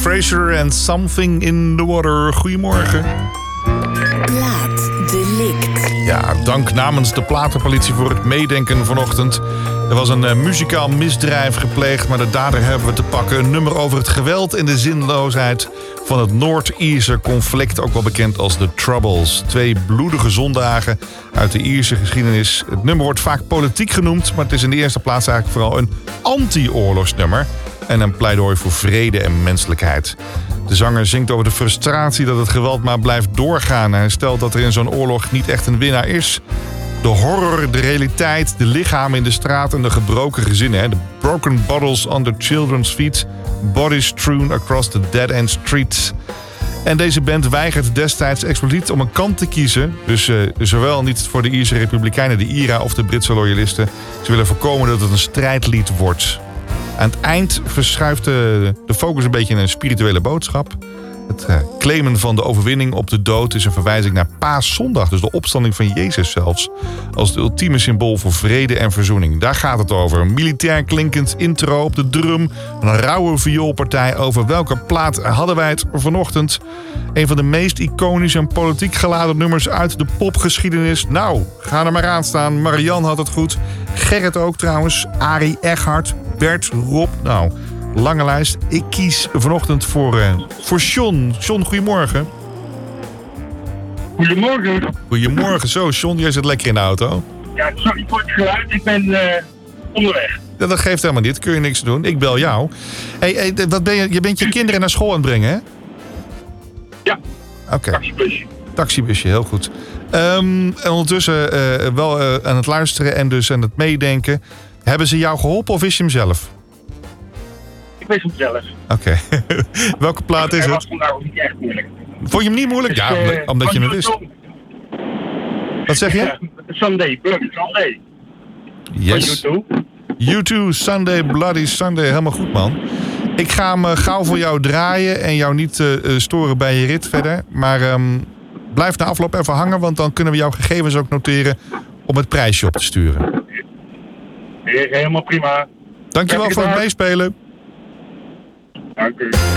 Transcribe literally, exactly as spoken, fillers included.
Fraser en Something in the Water. Goedemorgen. Plaatsdelict. Ja, dank namens de platenpolitie voor het meedenken vanochtend. Er was een uh, muzikaal misdrijf gepleegd, maar de dader hebben we te pakken. Een nummer over het geweld en de zinloosheid van het Noord-Ierse conflict, ook wel bekend als de Troubles. Twee bloedige zondagen uit de Ierse geschiedenis. Het nummer wordt vaak politiek genoemd, maar het is in de eerste plaats eigenlijk vooral een anti-oorlogsnummer en een pleidooi voor vrede en menselijkheid. De zanger zingt over de frustratie dat het geweld maar blijft doorgaan. Hij stelt dat er in zo'n oorlog niet echt een winnaar is. De horror, de realiteit, de lichamen in de straat en de gebroken gezinnen. Hè? De broken bottles under children's feet. Bodies strewn across the dead-end streets. En deze band weigert destijds expliciet om een kant te kiezen. Dus uh, zowel niet voor de Ierse Republikeinen, de I R A of de Britse loyalisten. Ze willen voorkomen dat het een strijdlied wordt. Aan het eind verschuift de, de focus een beetje in een spirituele boodschap. Het uh, claimen van de overwinning op de dood is een verwijzing naar Paaszondag. Dus de opstanding van Jezus zelfs. Als het ultieme symbool voor vrede en verzoening. Daar gaat het over. Een militair klinkend intro op de drum. Een rauwe vioolpartij. Over welke plaat hadden wij het vanochtend? Een van de meest iconische en politiek geladen nummers uit de popgeschiedenis. Nou, ga er maar aan staan. Marianne had het goed. Gerrit ook trouwens. Arie Eckhart. Bert, Rob. Nou... lange lijst. Ik kies vanochtend voor, uh, voor John. John, goedemorgen. Goedemorgen. Goedemorgen. Zo, John, jij zit lekker in de auto. Ja, sorry voor het geluid. Ik ben uh, onderweg. Ja, dat geeft helemaal niet. Kun je niks doen. Ik bel jou. Hey, hey, wat ben je, je bent je kinderen naar school aan het brengen, hè? Ja. Oké. Okay. Taxibusje. Taxibusje, heel goed. Um, en ondertussen uh, wel uh, aan het luisteren en dus aan het meedenken. Hebben ze jou geholpen of is je hem zelf? Ik weet hem zelf. Oké. Okay. Welke plaat is het? Dat was vandaag ook niet echt moeilijk. Vond je hem niet moeilijk? Dus, ja, uh, omdat je het wist. Wat zeg je? Uh, Sunday, Bloody Sunday. Yes. U twee, Sunday, Bloody Sunday. Helemaal goed, man. Ik ga hem uh, gauw voor jou draaien en jou niet uh, storen bij je rit verder. Maar um, blijf na afloop even hangen, want dan kunnen we jouw gegevens ook noteren om het prijsje op te sturen. Helemaal prima. Dankjewel voor het meespelen. Dank u.